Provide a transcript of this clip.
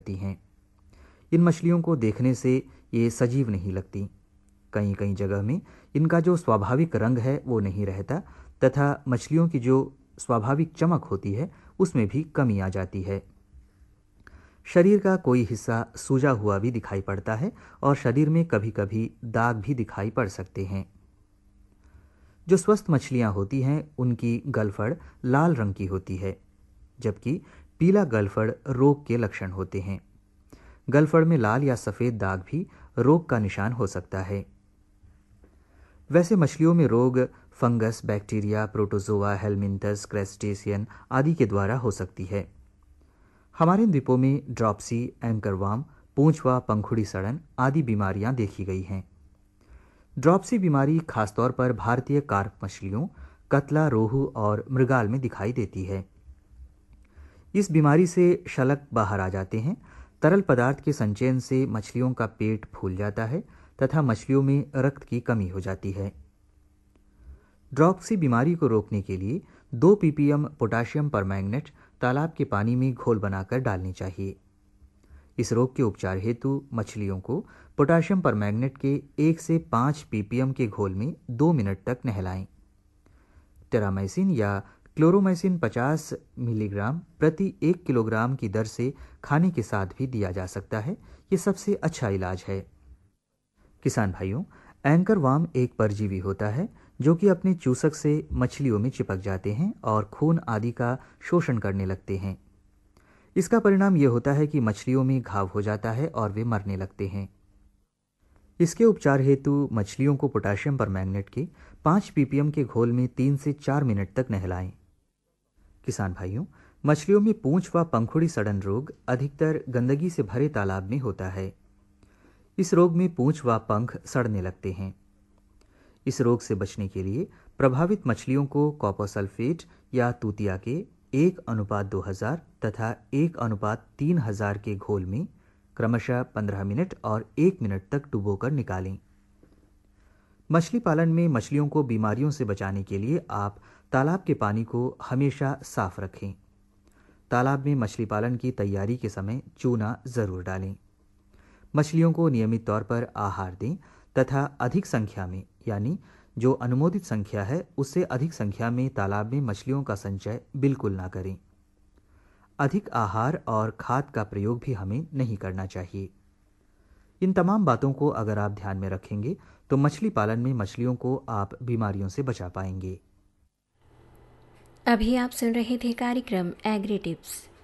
दिखती हैं। इन मछलियों को देखने से ये सजीव नहीं लगती। कई कई जगह में इनका जो स्वाभाविक रंग है वो नहीं रहता तथा मछलियों की जो स्वाभाविक चमक होती है उसमें भी कमी आ जाती है। शरीर का कोई हिस्सा सूजा हुआ भी दिखाई पड़ता है और शरीर में कभी कभी दाग भी दिखाई पड़ सकते हैं। जो स्वस्थ मछलियां होती हैं उनकी गलफड़ लाल रंग की होती है, जबकि पीला गलफड़ रोग के लक्षण होते हैं। गलफड़ में लाल या सफ़ेद दाग भी रोग का निशान हो सकता है। वैसे मछलियों में रोग fungus, bacteria, protozoa, helminths, crustacean आदि के द्वारा हो सकती है। हमारे द्वीपों में ड्रॉपसी, एंकरवार्म, पूंछवा पंखुड़ी सड़न आदि बीमारियां देखी गई हैं। ड्रॉपसी बीमारी खासतौर पर भारतीय कार्प मछलियों, कतला, रोहू और मृगाल में दिखाई देती है। इस बीमारी से शलक बाहर आ जाते हैं। तरल पदार्थ के संचयन से मछलियों का पेट फूल जाता है तथा मछलियों में रक्त की कमी हो जाती है। ड्रॉपसी बीमारी को रोकने के लिए 2 ppm पोटाशियम परमैंगनेट तालाब के पानी में घोल बनाकर डालनी चाहिए। इस रोग के उपचार हेतु मछलियों को पोटाशियम परमैंगनेट के 1 से 5 ppm के घोल में 2 मिनट तक नहलाएं। टेरामाइसिन या क्लोरोमाइसिन 50 मिलीग्राम प्रति 1 किलोग्राम की दर से खाने के साथ भी दिया जा सकता है। ये सबसे अच्छा इलाज है। किसान भाइयों, एंकर वार्म एक परजीवी होता है जो कि अपने चूसक से मछलियों में चिपक जाते हैं और खून आदि का शोषण करने लगते हैं। इसका परिणाम यह होता है कि मछलियों में घाव हो जाता है और वे मरने लगते हैं। इसके उपचार हेतु मछलियों को पोटाशियम परमैंगनेट के 5 ppm के घोल में 3 से 4 मिनट तक नहलाएं। किसान भाइयों, मछलियों में पूंछ व पंखुड़ी सड़न रोग अधिकतर गंदगी से भरे तालाब में होता है। इस रोग में पूंछ व पंख सड़ने लगते हैं। इस रोग से बचने के लिए प्रभावित मछलियों को कॉपर सल्फेट या तूतिया के 1:2000 तथा 1:3000 के घोल में क्रमशः 15 मिनट और 1 मिनट तक डुबोकर निकालें। मछली पालन में मछलियों को बीमारियों से बचाने के लिए आप तालाब के पानी को हमेशा साफ रखें। तालाब में मछली पालन की तैयारी के समय चूना जरूर डालें। मछलियों को नियमित तौर पर आहार दें तथा अधिक संख्या में, यानी जो अनुमोदित संख्या है उससे अधिक संख्या में तालाब में मछलियों का संचय बिल्कुल ना करें। अधिक आहार और खाद का प्रयोग भी हमें नहीं करना चाहिए। इन तमाम बातों को अगर आप ध्यान में रखेंगे तो मछली पालन में मछलियों को आप बीमारियों से बचा पाएंगे। अभी आप सुन रहे थे कार्यक्रम एग्री टिप्स।